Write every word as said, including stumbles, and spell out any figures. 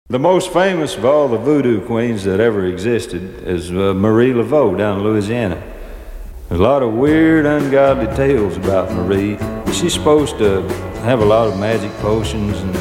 The most famous of all the voodoo queens that ever existed is uh, Marie Laveau down in Louisiana. There's a lot of weird, ungodly tales about Marie. She's supposed to have a lot of magic potions and